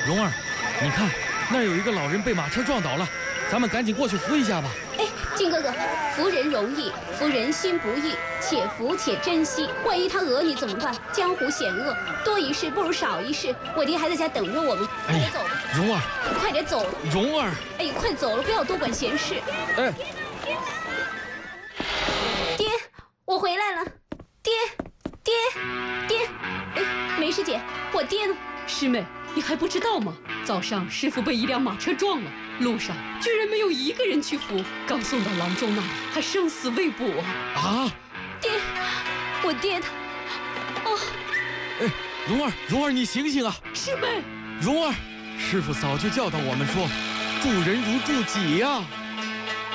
蓉儿，你看，那儿有一个老人被马车撞倒了，咱们赶紧过去扶一下吧。 哎，金哥哥，扶人容易，扶人心不易，且扶且珍惜。万一他讹你怎么办？江湖险恶，多一事不如少一事。我爹还在家等着我们，快点走吧。 蓉儿， 快点走。 蓉儿， 哎，快走了，不要多管闲事。 哎， 爹，我回来了。爹，哎，梅师姐，我爹呢？ 师妹，你还不知道吗？早上师傅被一辆马车撞了，路上居然没有一个人去扶，刚送到郎中那里，还生死未卜啊！ 啊！ 爹，我爹他，哦， 哎，蓉儿，你醒醒啊！ 师妹， 蓉儿，师傅早就教导我们说，助人如助己呀。